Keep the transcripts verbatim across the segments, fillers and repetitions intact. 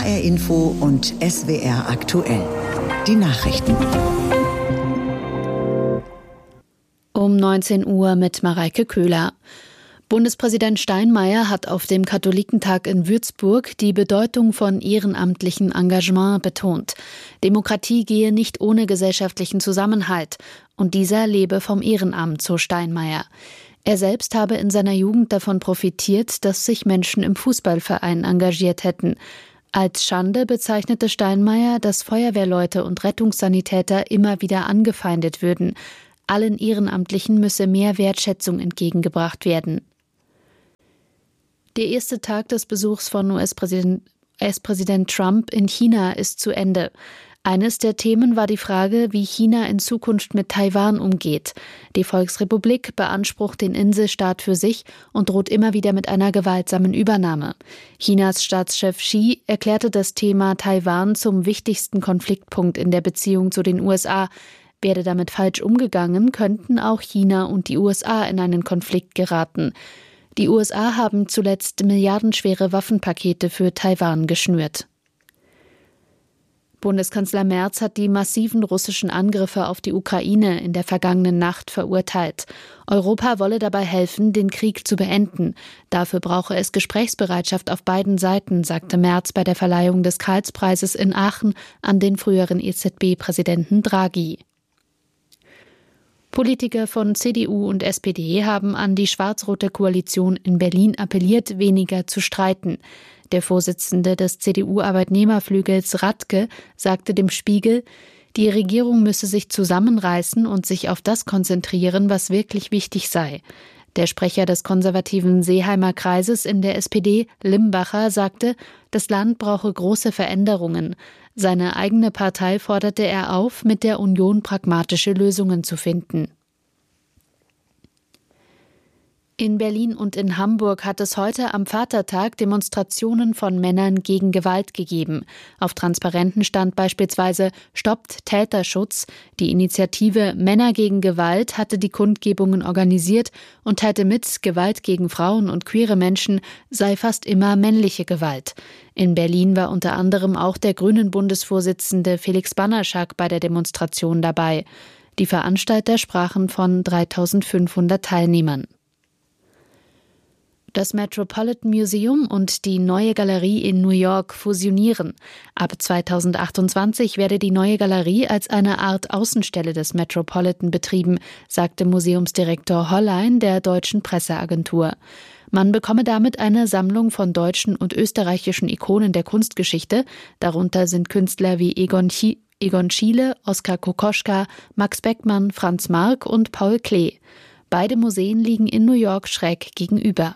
R Info und S W R aktuell. Die Nachrichten. Um neunzehn Uhr mit Mareike Köhler. Bundespräsident Steinmeier hat auf dem Katholikentag in Würzburg die Bedeutung von ehrenamtlichem Engagement betont. Demokratie gehe nicht ohne gesellschaftlichen Zusammenhalt und dieser lebe vom Ehrenamt, so Steinmeier. Er selbst habe in seiner Jugend davon profitiert, dass sich Menschen im Fußballverein engagiert hätten. Als Schande bezeichnete Steinmeier, dass Feuerwehrleute und Rettungssanitäter immer wieder angefeindet würden. Allen Ehrenamtlichen müsse mehr Wertschätzung entgegengebracht werden. Der erste Tag des Besuchs von U S-Präsident, U S-Präsident Trump in China ist zu Ende. Eines der Themen war die Frage, wie China in Zukunft mit Taiwan umgeht. Die Volksrepublik beansprucht den Inselstaat für sich und droht immer wieder mit einer gewaltsamen Übernahme. Chinas Staatschef Xi erklärte das Thema Taiwan zum wichtigsten Konfliktpunkt in der Beziehung zu den U S A. Werde damit falsch umgegangen, könnten auch China und die U S A in einen Konflikt geraten. Die U S A haben zuletzt milliardenschwere Waffenpakete für Taiwan geschnürt. Bundeskanzler Merz hat die massiven russischen Angriffe auf die Ukraine in der vergangenen Nacht verurteilt. Europa wolle dabei helfen, den Krieg zu beenden. Dafür brauche es Gesprächsbereitschaft auf beiden Seiten, sagte Merz bei der Verleihung des Karlspreises in Aachen an den früheren E Z B-Präsidenten Draghi. Politiker von C D U und S P D haben an die schwarz-rote Koalition in Berlin appelliert, weniger zu streiten. Der Vorsitzende des C D U-Arbeitnehmerflügels Radke sagte dem Spiegel, die Regierung müsse sich zusammenreißen und sich auf das konzentrieren, was wirklich wichtig sei. Der Sprecher des konservativen Seeheimer Kreises in der S P D, Limbacher, sagte, das Land brauche große Veränderungen. Seine eigene Partei forderte er auf, mit der Union pragmatische Lösungen zu finden. In Berlin und in Hamburg hat es heute am Vatertag Demonstrationen von Männern gegen Gewalt gegeben. Auf Transparenten stand beispielsweise »Stoppt Täterschutz«. Die Initiative Männer gegen Gewalt hatte die Kundgebungen organisiert und teilte mit, Gewalt gegen Frauen und queere Menschen sei fast immer männliche Gewalt. In Berlin war unter anderem auch der Grünen-Bundesvorsitzende Felix Bannerschak bei der Demonstration dabei. Die Veranstalter sprachen von dreitausendfünfhundert Teilnehmern. Das Metropolitan Museum und die Neue Galerie in New York fusionieren. Ab zweitausendachtundzwanzig werde die Neue Galerie als eine Art Außenstelle des Metropolitan betrieben, sagte Museumsdirektor Hollein der Deutschen Presseagentur. Man bekomme damit eine Sammlung von deutschen und österreichischen Ikonen der Kunstgeschichte. Darunter sind Künstler wie Egon, Ch- Egon Schiele, Oskar Kokoschka, Max Beckmann, Franz Marc und Paul Klee. Beide Museen liegen in New York schräg gegenüber.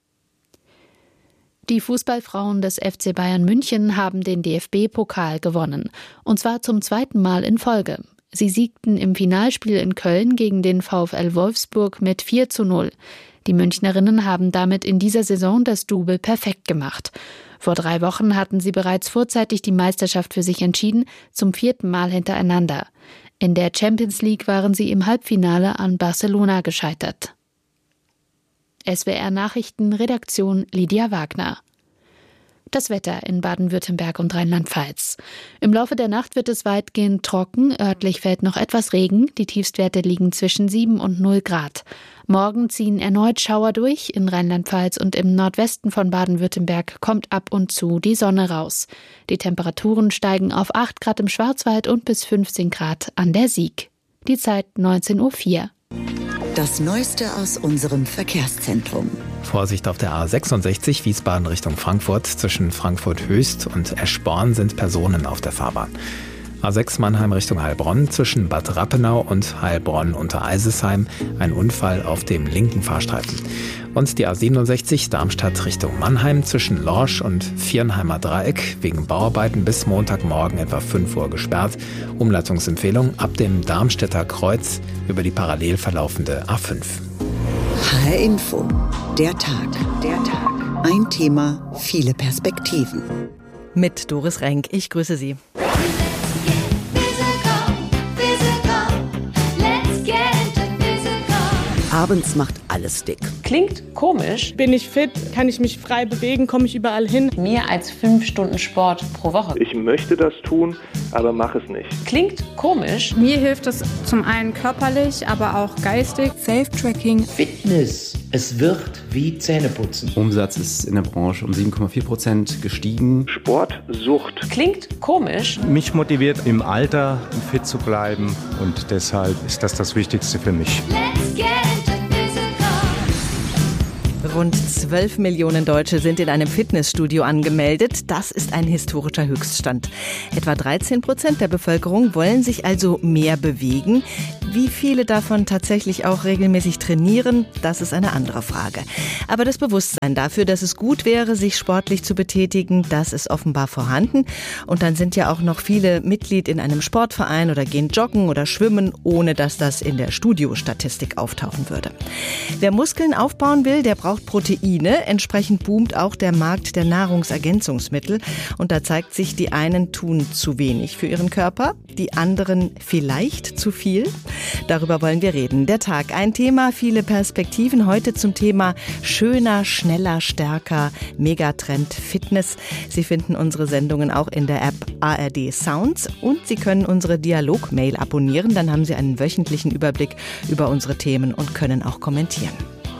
Die Fußballfrauen des F C Bayern München haben den D F B-Pokal gewonnen. Und zwar zum zweiten Mal in Folge. Sie siegten im Finalspiel in Köln gegen den VfL Wolfsburg mit vier zu null. Die Münchnerinnen haben damit in dieser Saison das Double perfekt gemacht. Vor drei Wochen hatten sie bereits vorzeitig die Meisterschaft für sich entschieden, zum vierten Mal hintereinander. In der Champions League waren sie im Halbfinale an Barcelona gescheitert. S W R Nachrichten, Redaktion Lydia Wagner. Das Wetter in Baden-Württemberg und Rheinland-Pfalz. Im Laufe der Nacht wird es weitgehend trocken, örtlich fällt noch etwas Regen, die Tiefstwerte liegen zwischen sieben und null Grad. Morgen ziehen erneut Schauer durch, in Rheinland-Pfalz und im Nordwesten von Baden-Württemberg kommt ab und zu die Sonne raus. Die Temperaturen steigen auf acht Grad im Schwarzwald und bis fünfzehn Grad an der Sieg. Die Zeit neunzehn Uhr vier. Das Neueste aus unserem Verkehrszentrum. Vorsicht auf der A sechsundsechzig Wiesbaden Richtung Frankfurt. Zwischen Frankfurt Höchst und Eschborn sind Personen auf der Fahrbahn. A sechs Mannheim Richtung Heilbronn. Zwischen Bad Rappenau und Heilbronn unter Eisesheim ein Unfall auf dem linken Fahrstreifen. Und die A siebenundsechzig Darmstadt Richtung Mannheim zwischen Lorsch und Viernheimer Dreieck wegen Bauarbeiten bis Montagmorgen etwa fünf Uhr gesperrt. Umleitungsempfehlung ab dem Darmstädter Kreuz über die parallel verlaufende A fünf. H R Info. Der Tag. Der Tag. Ein Thema, viele Perspektiven. Mit Doris Renk. Ich grüße Sie. abends macht alles dick. Klingt komisch. Bin ich fit? Kann ich mich frei bewegen? Komme ich überall hin? Mehr als fünf Stunden Sport pro Woche. Ich möchte das tun, aber mache es nicht. Klingt komisch. Mir hilft es zum einen körperlich, aber auch geistig. Self-Tracking. Fitness. Es wird wie Zähneputzen. Umsatz ist in der Branche um sieben Komma vier Prozent gestiegen. Sportsucht. Klingt komisch. Mich motiviert, im Alter fit zu bleiben und deshalb ist das das Wichtigste für mich. Let's get into Rund zwölf Millionen Deutsche sind in einem Fitnessstudio angemeldet. Das ist ein historischer Höchststand. Etwa dreizehn Prozent der Bevölkerung wollen sich also mehr bewegen. Wie viele davon tatsächlich auch regelmäßig trainieren, das ist eine andere Frage. Aber das Bewusstsein dafür, dass es gut wäre, sich sportlich zu betätigen, das ist offenbar vorhanden. Und dann sind ja auch noch viele Mitglied in einem Sportverein oder gehen joggen oder schwimmen, ohne dass das in der Studiostatistik auftauchen würde. Wer Muskeln aufbauen will, der braucht Proteine. Entsprechend boomt auch der Markt der Nahrungsergänzungsmittel. Und da zeigt sich, die einen tun zu wenig für ihren Körper, die anderen vielleicht zu viel. Darüber wollen wir reden. Der Tag, ein Thema, viele Perspektiven. Heute zum Thema schöner, schneller, stärker, Megatrend Fitness. Sie finden unsere Sendungen auch in der App A R D Sounds und Sie können unsere Dialog-Mail abonnieren. Dann haben Sie einen wöchentlichen Überblick über unsere Themen und können auch kommentieren.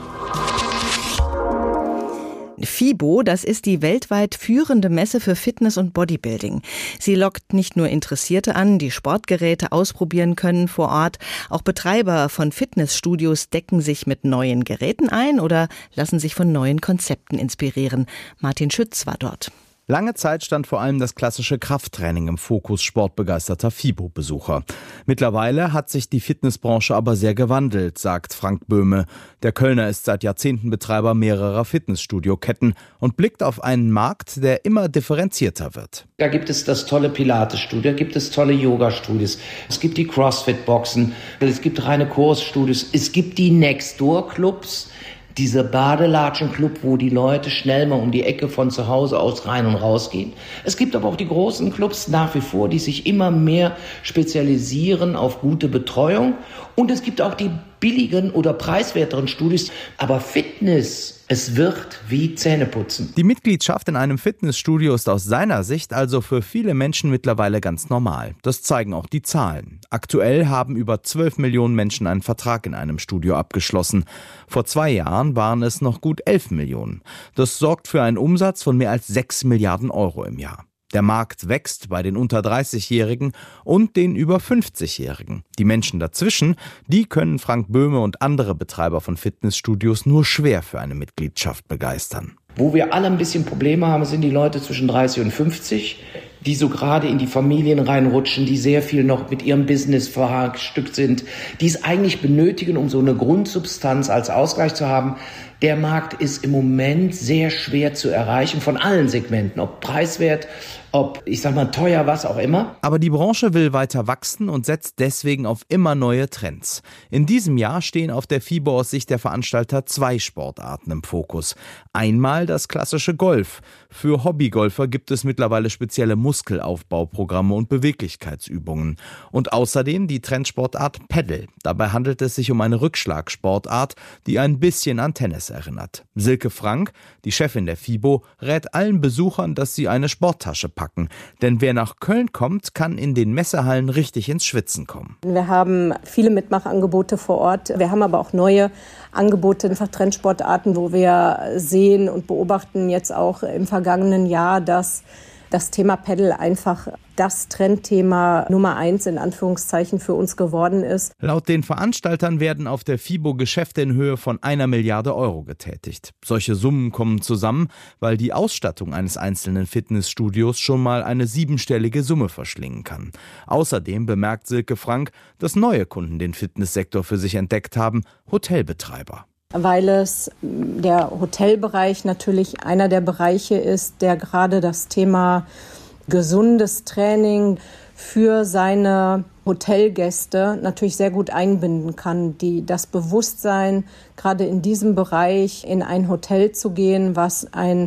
FIBO, das ist die weltweit führende Messe für Fitness und Bodybuilding. Sie lockt nicht nur Interessierte an, die Sportgeräte ausprobieren können vor Ort. Auch Betreiber von Fitnessstudios decken sich mit neuen Geräten ein oder lassen sich von neuen Konzepten inspirieren. Martin Schütz war dort. Lange Zeit stand vor allem das klassische Krafttraining im Fokus sportbegeisterter FIBO-Besucher. Mittlerweile hat sich die Fitnessbranche aber sehr gewandelt, sagt Frank Böhme. Der Kölner ist seit Jahrzehnten Betreiber mehrerer Fitnessstudio-Ketten und blickt auf einen Markt, der immer differenzierter wird. Da gibt es das tolle Pilates-Studio, da gibt es tolle Yoga-Studios, es gibt die Crossfit-Boxen, es gibt reine Kursstudios, es gibt die Next-Door-Clubs. Dieser Badelatschen-Club, wo die Leute schnell mal um die Ecke von zu Hause aus rein und raus gehen. Es gibt aber auch die großen Clubs nach wie vor, die sich immer mehr spezialisieren auf gute Betreuung. Und es gibt auch die billigen oder preiswerteren Studios. Aber Fitness, es wird wie Zähneputzen. Die Mitgliedschaft in einem Fitnessstudio ist aus seiner Sicht also für viele Menschen mittlerweile ganz normal. Das zeigen auch die Zahlen. Aktuell haben über zwölf Millionen Menschen einen Vertrag in einem Studio abgeschlossen. Vor zwei Jahren waren es noch gut elf Millionen. Das sorgt für einen Umsatz von mehr als sechs Milliarden Euro im Jahr. Der Markt wächst bei den unter dreißigjährigen und den über fünfzigjährigen. Die Menschen dazwischen, die können Frank Böhme und andere Betreiber von Fitnessstudios nur schwer für eine Mitgliedschaft begeistern. Wo wir alle ein bisschen Probleme haben, sind die Leute zwischen dreißig und fünfzig, die so gerade in die Familien reinrutschen, die sehr viel noch mit ihrem Business verhackstückt sind, die es eigentlich benötigen, um so eine Grundsubstanz als Ausgleich zu haben. Der Markt ist im Moment sehr schwer zu erreichen von allen Segmenten, ob preiswert, ob, ich sag mal, teuer, was auch immer. Aber die Branche will weiter wachsen und setzt deswegen auf immer neue Trends. In diesem Jahr stehen auf der FIBO aus Sicht der Veranstalter zwei Sportarten im Fokus. Einmal das klassische Golf. Für Hobbygolfer gibt es mittlerweile spezielle Muskelaufbauprogramme und Beweglichkeitsübungen. Und außerdem die Trendsportart Paddle. Dabei handelt es sich um eine Rückschlagsportart, die ein bisschen an Tennis erinnert. Silke Frank, die Chefin der FIBO, rät allen Besuchern, dass sie eine Sporttasche packen. Denn wer nach Köln kommt, kann in den Messehallen richtig ins Schwitzen kommen. Wir haben viele Mitmachangebote vor Ort. Wir haben aber auch neue Angebote, einfach Trendsportarten, wo wir sehen und beobachten jetzt auch im vergangenen Jahr, dass das Thema Paddle einfach das Trendthema Nummer eins in Anführungszeichen für uns geworden ist. Laut den Veranstaltern werden auf der FIBO Geschäfte in Höhe von einer Milliarde Euro getätigt. Solche Summen kommen zusammen, weil die Ausstattung eines einzelnen Fitnessstudios schon mal eine siebenstellige Summe verschlingen kann. Außerdem bemerkt Silke Frank, dass neue Kunden den Fitnesssektor für sich entdeckt haben, Hotelbetreiber. Weil es der Hotelbereich natürlich einer der Bereiche ist, der gerade das Thema gesundes Training für seine Hotelgäste natürlich sehr gut einbinden kann. Die, das Bewusstsein, gerade in diesem Bereich in ein Hotel zu gehen, was ein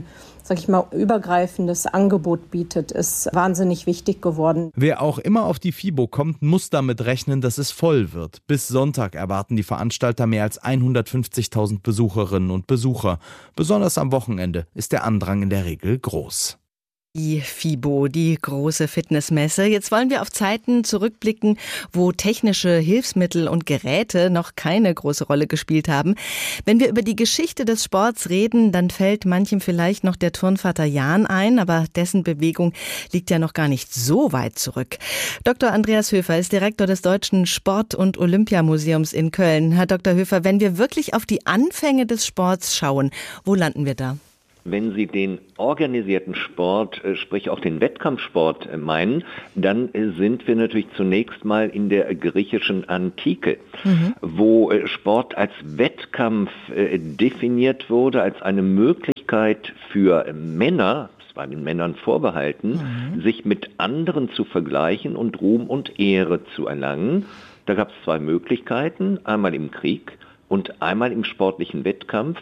sag ich mal, übergreifendes Angebot bietet, ist wahnsinnig wichtig geworden. Wer auch immer auf die FIBO kommt, muss damit rechnen, dass es voll wird. Bis Sonntag erwarten die Veranstalter mehr als hundertfünfzigtausend Besucherinnen und Besucher. Besonders am Wochenende ist der Andrang in der Regel groß. Die FIBO, die große Fitnessmesse. Jetzt wollen wir auf Zeiten zurückblicken, wo technische Hilfsmittel und Geräte noch keine große Rolle gespielt haben. Wenn wir über die Geschichte des Sports reden, dann fällt manchem vielleicht noch der Turnvater Jan ein, aber dessen Bewegung liegt ja noch gar nicht so weit zurück. Doktor Andreas Höfer ist Direktor des Deutschen Sport- und Olympiamuseums in Köln. Herr Doktor Höfer, wenn wir wirklich auf die Anfänge des Sports schauen, wo landen wir da? Wenn Sie den organisierten Sport, sprich auch den Wettkampfsport meinen, dann sind wir natürlich zunächst mal in der griechischen Antike, mhm. wo Sport als Wettkampf definiert wurde, als eine Möglichkeit für Männer, das war den Männern vorbehalten, mhm. sich mit anderen zu vergleichen und Ruhm und Ehre zu erlangen. Da gab es zwei Möglichkeiten, einmal im Krieg und einmal im sportlichen Wettkampf.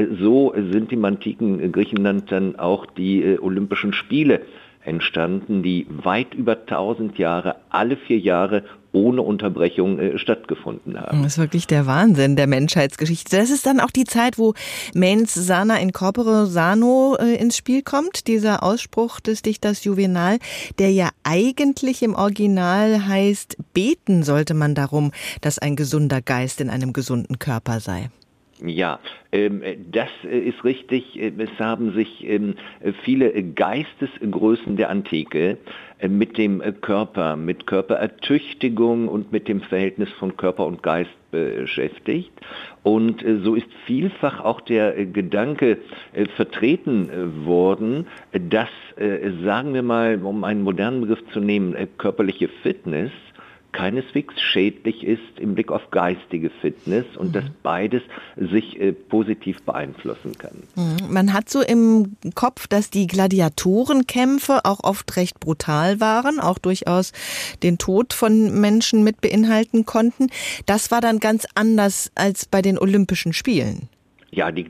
So sind im antiken Griechenland dann auch die Olympischen Spiele entstanden, die weit über tausend Jahre, alle vier Jahre ohne Unterbrechung äh, stattgefunden haben. Das ist wirklich der Wahnsinn der Menschheitsgeschichte. Das ist dann auch die Zeit, wo mens sana in corpore sano äh, ins Spiel kommt, dieser Ausspruch des Dichters Juvenal, der ja eigentlich im Original heißt, beten sollte man darum, dass ein gesunder Geist in einem gesunden Körper sei. Ja, ähm, das ist richtig. Es haben sich ähm, viele Geistesgrößen der Antike äh, mit dem Körper, mit Körperertüchtigung und mit dem Verhältnis von Körper und Geist beschäftigt. Und äh, so ist vielfach auch der äh, Gedanke äh, vertreten äh, worden, dass, äh, sagen wir mal, um einen modernen Begriff zu nehmen, äh, körperliche Fitness keineswegs schädlich ist im Blick auf geistige Fitness und mhm. dass beides sich äh, positiv beeinflussen kann. Mhm. Man hat so im Kopf, dass die Gladiatorenkämpfe auch oft recht brutal waren, auch durchaus den Tod von Menschen mit beinhalten konnten. Das war dann ganz anders als bei den Olympischen Spielen. Ja, die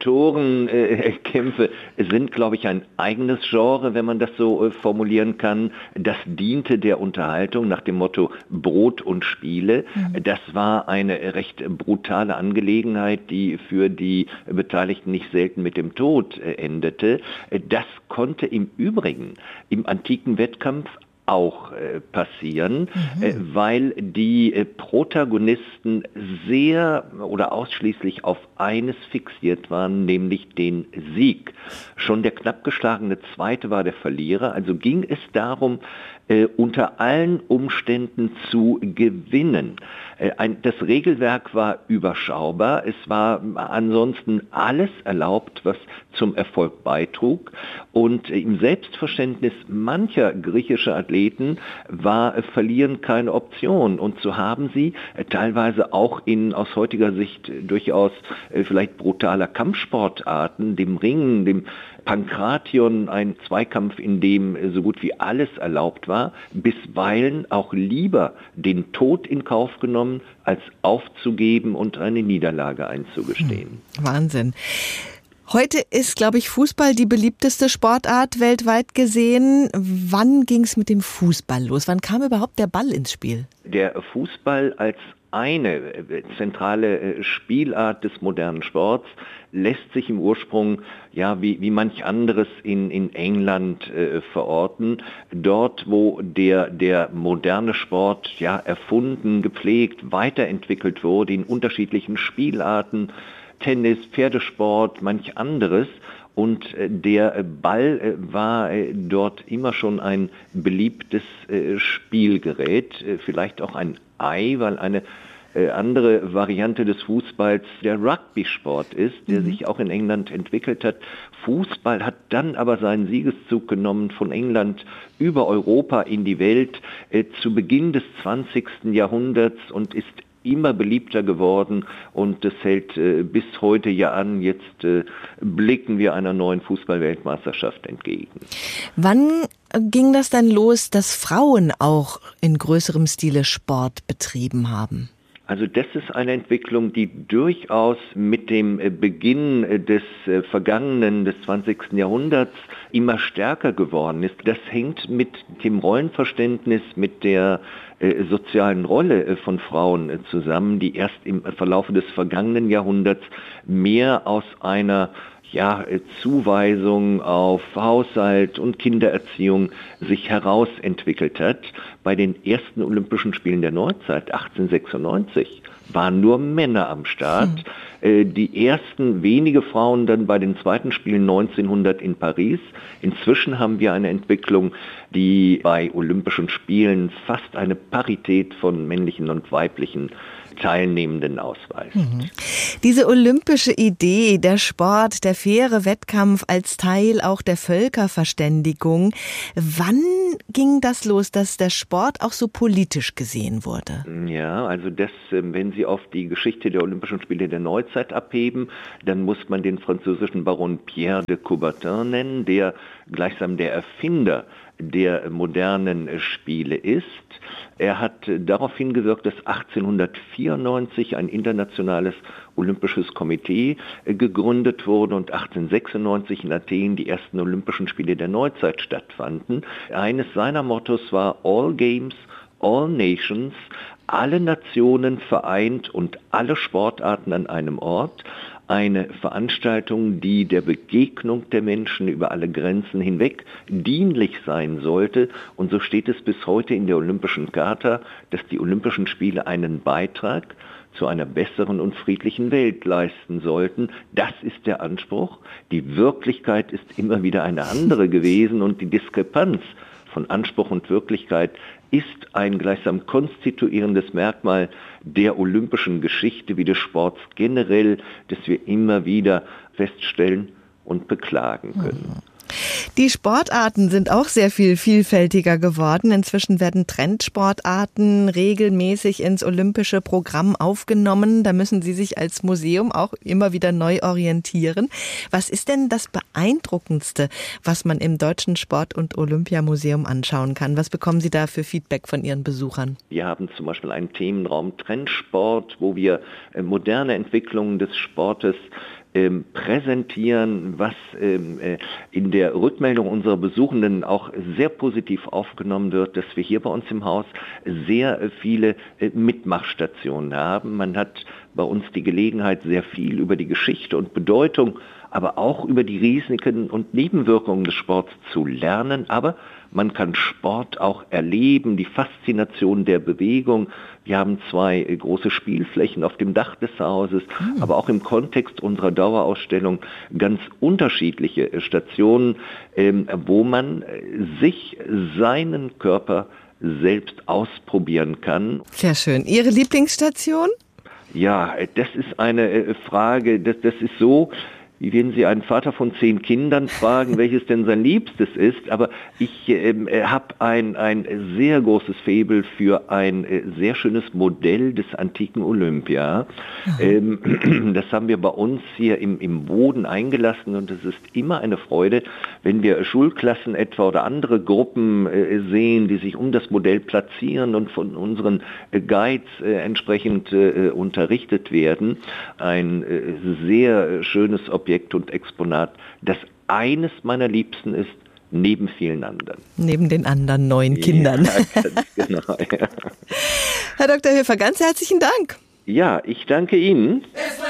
Gladiatorenkämpfe äh, sind, glaube ich, ein eigenes Genre, wenn man das so äh, formulieren kann. Das diente der Unterhaltung nach dem Motto Brot und Spiele. Mhm. Das war eine recht brutale Angelegenheit, die für die Beteiligten nicht selten mit dem Tod äh, endete. Das konnte im Übrigen im antiken Wettkampf auch äh, passieren, mhm. äh, weil die äh, Protagonisten sehr oder ausschließlich auf eines fixiert waren, nämlich den Sieg. Schon der knapp geschlagene Zweite war der Verlierer, also ging es darum, äh, unter allen Umständen zu gewinnen. Äh, ein, das Regelwerk war überschaubar, es war ansonsten alles erlaubt, was zum Erfolg beitrug, und äh, im Selbstverständnis mancher griechischer Athleten war äh, Verlieren keine Option, und so haben sie äh, teilweise auch in aus heutiger Sicht äh, durchaus äh, vielleicht brutaler Kampfsportarten, dem Ringen, dem Pankration, ein Zweikampf, in dem so gut wie alles erlaubt war, bisweilen auch lieber den Tod in Kauf genommen, als aufzugeben und eine Niederlage einzugestehen. Wahnsinn. Heute ist, glaube ich, Fußball die beliebteste Sportart weltweit gesehen. Wann ging es mit dem Fußball los? Wann kam überhaupt der Ball ins Spiel? Der Fußball als eine zentrale Spielart des modernen Sports lässt sich im Ursprung, ja, wie, wie manch anderes in, in England äh, verorten. Dort, wo der, der moderne Sport, ja, erfunden, gepflegt, weiterentwickelt wurde in unterschiedlichen Spielarten, Tennis, Pferdesport, manch anderes. Und äh, der Ball äh, war äh, dort immer schon ein beliebtes äh, Spielgerät, äh, vielleicht auch ein Ei, weil eine äh, andere Variante des Fußballs der Rugby-Sport ist, der mhm. sich auch in England entwickelt hat. Fußball hat dann aber seinen Siegeszug genommen von England über Europa in die Welt äh, zu Beginn des zwanzigsten Jahrhunderts und ist immer beliebter geworden, und das hält äh, bis heute ja an. Jetzt äh, blicken wir einer neuen Fußball-Weltmeisterschaft entgegen. Wann ging das dann los, dass Frauen auch in größerem Stile Sport betrieben haben? Also das ist eine Entwicklung, die durchaus mit dem Beginn des vergangenen, des zwanzigsten Jahrhunderts immer stärker geworden ist. Das hängt mit dem Rollenverständnis, mit der äh, sozialen Rolle äh, von Frauen äh, zusammen, die erst im Verlauf des vergangenen Jahrhunderts mehr aus einer ja, Zuweisung auf Haushalt und Kindererziehung sich herausentwickelt hat. Bei den ersten Olympischen Spielen der Neuzeit, achtzehnhundertsechsundneunzig, waren nur Männer am Start. Hm. Die ersten wenige Frauen dann bei den zweiten Spielen neunzehnhundert in Paris. Inzwischen haben wir eine Entwicklung, die bei Olympischen Spielen fast eine Parität von männlichen und weiblichen Teilnehmenden ausweist. Mhm. Diese olympische Idee, der Sport, der faire Wettkampf als Teil auch der Völkerverständigung, wann ging das los, dass der Sport auch so politisch gesehen wurde? Ja, also das, wenn Sie auf die Geschichte der Olympischen Spiele der Neuzeit abheben, dann muss man den französischen Baron Pierre de Coubertin nennen, der gleichsam der Erfinder der modernen Spiele ist. Er hat darauf hingewirkt, dass achtzehnhundertvierundneunzig ein internationales Olympisches Komitee gegründet wurde und achtzehnhundertsechsundneunzig in Athen die ersten Olympischen Spiele der Neuzeit stattfanden. Eines seiner Mottos war All Games, All Nations, alle Nationen vereint und alle Sportarten an einem Ort. Eine Veranstaltung, die der Begegnung der Menschen über alle Grenzen hinweg dienlich sein sollte. Und so steht es bis heute in der Olympischen Charta, dass die Olympischen Spiele einen Beitrag zu einer besseren und friedlichen Welt leisten sollten. Das ist der Anspruch. Die Wirklichkeit ist immer wieder eine andere gewesen und die Diskrepanz von Anspruch und Wirklichkeit ist ein gleichsam konstituierendes Merkmal der olympischen Geschichte wie des Sports generell, das wir immer wieder feststellen und beklagen können. Die Sportarten sind auch sehr viel vielfältiger geworden. Inzwischen werden Trendsportarten regelmäßig ins olympische Programm aufgenommen. Da müssen Sie sich als Museum auch immer wieder neu orientieren. Was ist denn das Beeindruckendste, was man im Deutschen Sport- und Olympiamuseum anschauen kann? Was bekommen Sie da für Feedback von Ihren Besuchern? Wir haben zum Beispiel einen Themenraum Trendsport, wo wir moderne Entwicklungen des Sportes präsentieren, was ähm, äh, in der Rückmeldung unserer Besuchenden auch sehr positiv aufgenommen wird, dass wir hier bei uns im Haus sehr äh, viele äh, Mitmachstationen haben. Man hat bei uns die Gelegenheit, sehr viel über die Geschichte und Bedeutung, aber auch über die Risiken und Nebenwirkungen des Sports zu lernen. Aber man kann Sport auch erleben, die Faszination der Bewegung. Wir haben zwei große Spielflächen auf dem Dach des Hauses, mhm. aber auch im Kontext unserer Dauerausstellung ganz unterschiedliche Stationen, ähm, wo man sich seinen Körper selbst ausprobieren kann. Sehr schön. Ihre Lieblingsstation? Ja, das ist eine Frage, das, das ist so, wie werden Sie einen Vater von zehn Kindern fragen, welches denn sein Liebstes ist? Aber ich ähm, habe ein, ein sehr großes Faible für ein äh, sehr schönes Modell des antiken Olympia. Ähm, das haben wir bei uns hier im, im Boden eingelassen und es ist immer eine Freude, wenn wir Schulklassen etwa oder andere Gruppen äh, sehen, die sich um das Modell platzieren und von unseren äh, Guides äh, entsprechend äh, unterrichtet werden. Ein äh, sehr schönes Objekt und Exponat, das eines meiner Liebsten ist, neben vielen anderen. Neben den anderen neun Kindern. Ja, ganz genau, ja. Herr Doktor Höfer, ganz herzlichen Dank. Ja, ich danke Ihnen.